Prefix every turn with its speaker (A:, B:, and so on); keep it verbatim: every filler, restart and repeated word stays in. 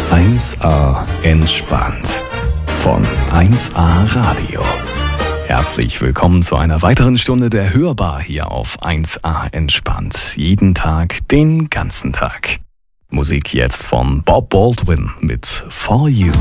A: eins a entspannt von eins a Radio. Herzlich willkommen zu einer weiteren Stunde der Hörbar hier auf eins a entspannt. Jeden Tag, den ganzen Tag. Musik jetzt von Bob Baldwin mit For You.